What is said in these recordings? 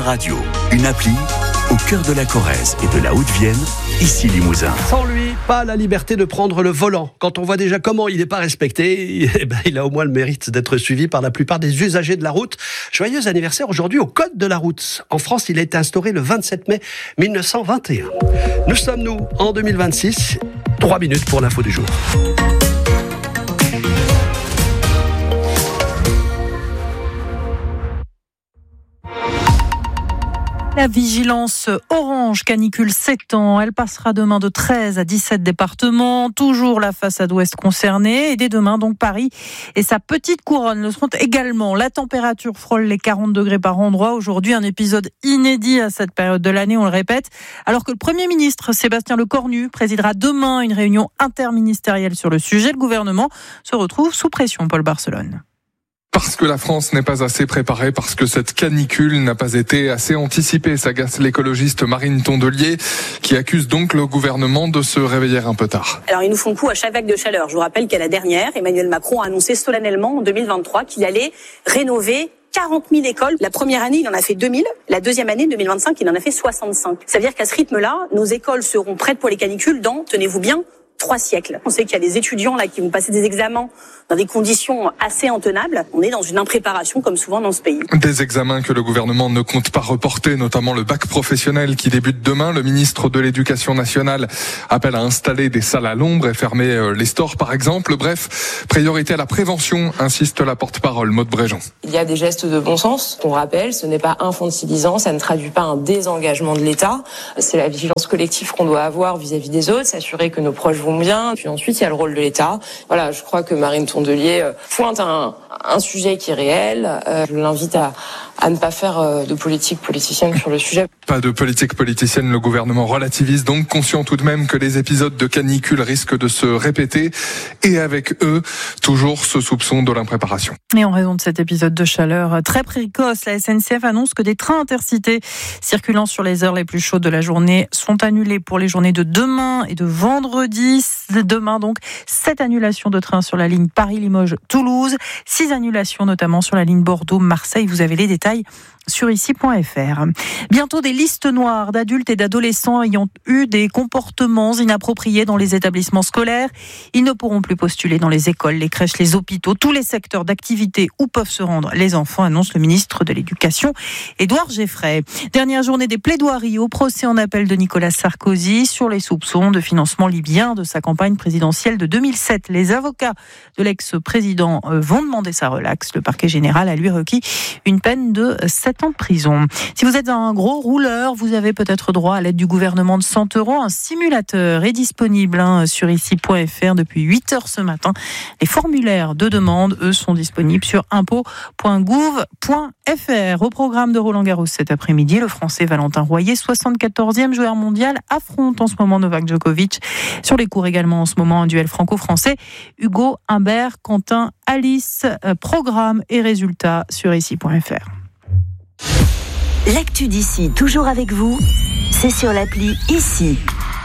Radio, une appli au cœur de la Corrèze et de la Haute-Vienne, ici Limousin. Sans lui, pas la liberté de prendre le volant. Quand on voit déjà comment il n'est pas respecté, il a au moins le mérite d'être suivi par la plupart des usagers de la route. Joyeux anniversaire aujourd'hui au Code de la route. En France, il a été instauré le 27 mai 1921. Nous sommes, en 2026. 3 minutes pour l'info du jour. La vigilance orange canicule s'étend. Elle passera demain de 13 à 17 départements. Toujours la façade ouest concernée. Et dès demain, donc, Paris et sa petite couronne le seront également. La température frôle les 40 degrés par endroit. Aujourd'hui, un épisode inédit à cette période de l'année, on le répète. Alors que le Premier ministre Sébastien Lecornu présidera demain une réunion interministérielle sur le sujet, le gouvernement se retrouve sous pression, Paul Barcelone. Parce que la France n'est pas assez préparée, parce que cette canicule n'a pas été assez anticipée, s'agace l'écologiste Marine Tondelier, qui accuse donc le gouvernement de se réveiller un peu tard. Alors ils nous font coup à chaque vague de chaleur. Je vous rappelle qu'à la dernière, Emmanuel Macron a annoncé solennellement en 2023 qu'il allait rénover 40 000 écoles. La première année, il en a fait 2000. La deuxième année, 2025, il en a fait 65. Ça veut dire qu'à ce rythme-là, nos écoles seront prêtes pour les canicules dans, tenez-vous bien, 3 siècles. On sait qu'il y a des étudiants là qui vont passer des examens dans des conditions assez intenables. On est dans une impréparation comme souvent dans ce pays. Des examens que le gouvernement ne compte pas reporter, notamment le bac professionnel qui débute demain. Le ministre de l'Éducation nationale appelle à installer des salles à l'ombre et fermer les stores par exemple. Bref, priorité à la prévention, insiste la porte-parole Maude Bréjean. Il y a des gestes de bon sens qu'on rappelle, ce n'est pas infantilisant, ça ne traduit pas un désengagement de l'État. C'est la vigilance collective qu'on doit avoir vis-à-vis des autres, s'assurer que nos proches vont bien. Puis ensuite, il y a le rôle de l'État. Voilà, je crois que Marine Tondelier pointe un sujet qui est réel. Je l'invite à ne pas faire de politique politicienne sur le sujet. Pas de politique politicienne, le gouvernement relativise donc, conscient tout de même que les épisodes de canicule risquent de se répéter. Et avec eux, toujours ce soupçon de l'impréparation. Et en raison de cet épisode de chaleur très précoce, la SNCF annonce que des trains intercités circulant sur les heures les plus chaudes de la journée sont annulés pour les journées de demain et de vendredi. Demain donc, 7 annulations de trains sur la ligne Paris-Limoges-Toulouse, 6 annulations notamment sur la ligne Bordeaux-Marseille. Vous avez les détails sur ici.fr. Bientôt des listes noires d'adultes et d'adolescents ayant eu des comportements inappropriés dans les établissements scolaires. Ils ne pourront plus postuler dans les écoles, les crèches, les hôpitaux, tous les secteurs d'activité où peuvent se rendre les enfants, annonce le ministre de l'Éducation, Édouard Geffray. Dernière journée des plaidoiries au procès en appel de Nicolas Sarkozy sur les soupçons de financement libyen de sa campagne présidentielle de 2007. Les avocats de l'ex-président vont demander sa relaxe. Le parquet général a lui requis une peine de 7 ans de prison. Si vous êtes un gros rouleur, vous avez peut-être droit à l'aide du gouvernement de 100 €. Un simulateur est disponible sur ici.fr depuis 8h ce matin. Les formulaires de demande, eux, sont disponibles sur impôts.gouv.fr. Au programme de Roland Garros cet après-midi, le Français Valentin Royer, 74e joueur mondial, affronte en ce moment Novak Djokovic. Sur les cours également en ce moment, un duel franco-français. Hugo Humbert, Quentin Alice, programme et résultats sur ici.fr. L'actu d'ici, toujours avec vous, c'est sur l'appli Ici.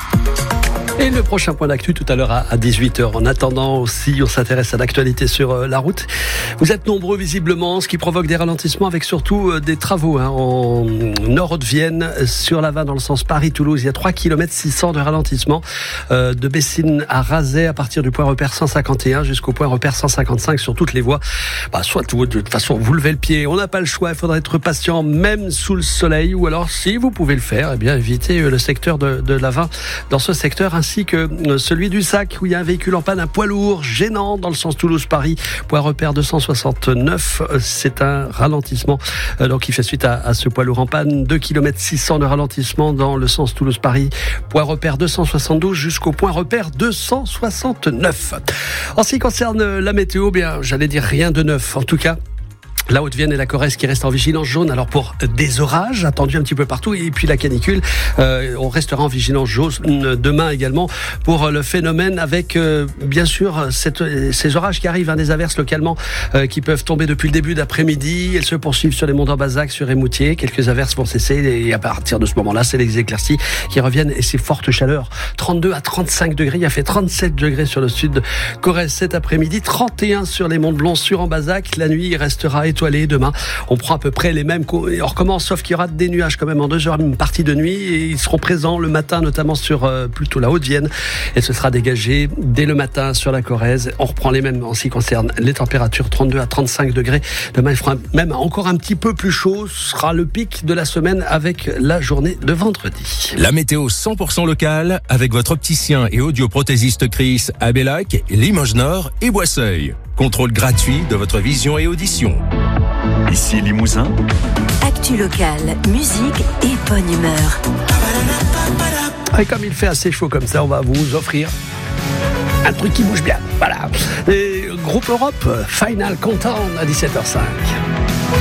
Et le prochain point d'actu tout à l'heure à 18h. En attendant aussi, on s'intéresse à l'actualité sur la route. Vous êtes nombreux visiblement, ce qui provoque des ralentissements avec surtout des travaux en Nord-Haute-Vienne, sur la 20 dans le sens Paris-Toulouse. Il y a 3 km 600 de ralentissement de Bessines à Razay à partir du point repère 151 jusqu'au point repère 155 sur toutes les voies. Soit de toute façon vous levez le pied, on n'a pas le choix, il faudra être patient même sous le soleil, ou alors si vous pouvez le faire, évitez le secteur de la 20 dans ce secteur, ainsi que celui du Sac où il y a un véhicule en panne, un poids lourd gênant dans le sens Toulouse-Paris, point repère 269, c'est un ralentissement donc il fait suite à ce poids lourd en panne. 2 km 600 de ralentissement dans le sens Toulouse-Paris, point repère 272 jusqu'au point repère 269. En ce qui concerne la météo, j'allais dire rien de neuf, en tout cas la Haute-Vienne et la Corrèze qui restent en vigilance jaune, alors pour des orages attendus un petit peu partout, et puis la canicule, on restera en vigilance jaune demain également pour le phénomène, avec bien sûr ces orages qui arrivent, des averses localement qui peuvent tomber depuis le début d'après-midi. Elles se poursuivent sur les monts d'Ambazac, sur Émoutier. Quelques averses vont cesser et à partir de ce moment-là, c'est les éclaircies qui reviennent et ces fortes chaleurs. 32 à 35 degrés, il a fait 37 degrés sur le sud de Corrèze cet après-midi, 31 sur les monts de Blons, sur Ambazac. La nuit, il restera étoilé étoilé demain. On prend à peu près les mêmes, on recommence, sauf qu'il y aura des nuages quand même en 2 heures, une partie de nuit, et ils seront présents le matin, notamment sur plutôt la Haute-Vienne, et ce sera dégagé dès le matin sur la Corrèze. On reprend les mêmes en ce qui concerne les températures, 32 à 35 degrés. Demain, il fera même encore un petit peu plus chaud. Ce sera le pic de la semaine avec la journée de vendredi. La météo 100% locale avec votre opticien et audioprothésiste Chris à Bellac, Limoges Nord et Boisseuil. Contrôle gratuit de votre vision et audition. Ici Limousin. Actu locale, musique et bonne humeur. Et comme il fait assez chaud comme ça, on va vous offrir un truc qui bouge bien. Voilà. Et groupe Europe, Final Countdown à 17h05.